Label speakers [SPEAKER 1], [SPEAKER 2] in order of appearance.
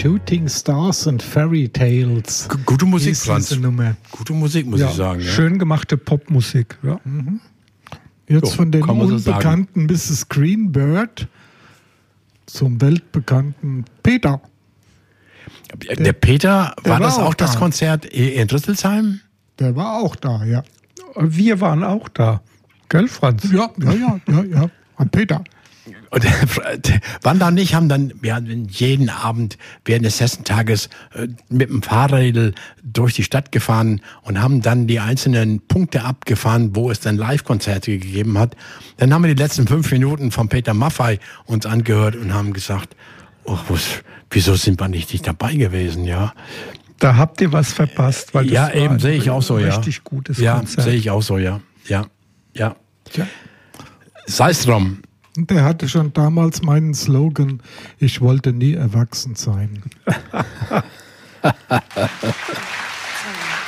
[SPEAKER 1] Shooting Stars and Fairy Tales.
[SPEAKER 2] Gute Musik, Franz.
[SPEAKER 1] Nummer.
[SPEAKER 2] Gute Musik, muss ich sagen. Ja.
[SPEAKER 3] Schön gemachte Popmusik. Ja.
[SPEAKER 1] Jetzt
[SPEAKER 2] So,
[SPEAKER 1] von dem
[SPEAKER 2] kann man so
[SPEAKER 1] unbekannten Mrs. Greenbird zum weltbekannten Peter.
[SPEAKER 2] Der Peter, war das
[SPEAKER 1] war
[SPEAKER 2] auch
[SPEAKER 1] auch
[SPEAKER 2] das
[SPEAKER 1] da.
[SPEAKER 2] Konzert in Rüsselsheim?
[SPEAKER 1] Der war auch da, ja.
[SPEAKER 3] Wir waren auch da. Gell, Franz?
[SPEAKER 1] Ja. An Peter.
[SPEAKER 2] Und waren da nicht, wir haben jeden Abend während des Hessentages mit dem Fahrrädel durch die Stadt gefahren und haben dann die einzelnen Punkte abgefahren, wo es dann Live-Konzerte gegeben hat. Dann haben wir die letzten 5 Minuten von Peter Maffay uns angehört und haben gesagt, wieso sind wir nicht dabei gewesen, ja?
[SPEAKER 3] Da habt ihr was verpasst, weil das
[SPEAKER 2] Ja,
[SPEAKER 3] war
[SPEAKER 2] eben, sehe ich auch so, ja.
[SPEAKER 3] Richtig gutes
[SPEAKER 2] Ja,
[SPEAKER 3] Konzert.
[SPEAKER 2] sehe ich auch so, ja. Ja.
[SPEAKER 1] Tja.
[SPEAKER 2] Sei es drum.
[SPEAKER 1] Und der hatte schon damals meinen Slogan, ich wollte nie erwachsen sein.